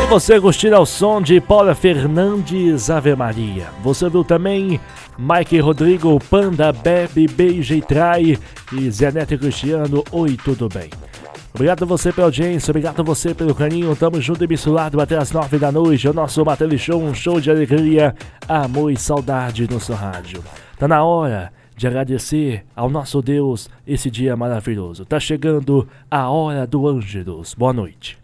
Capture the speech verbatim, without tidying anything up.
você curtir ao som de Paula Fernandes, Ave Maria. Você ouviu também Mike Rodrigo, Panda, Bebe, Beija e Trai e Zé Neto e Cristiano, Oi, tudo bem? Obrigado a você pela audiência, obrigado a você pelo carinho. Tamo junto e misturado até as nove da noite. É o nosso Matele Show, um show de alegria, amor e saudade no seu rádio. Tá na hora de agradecer ao nosso Deus esse dia maravilhoso. Tá chegando a hora do Ângelus. Boa noite.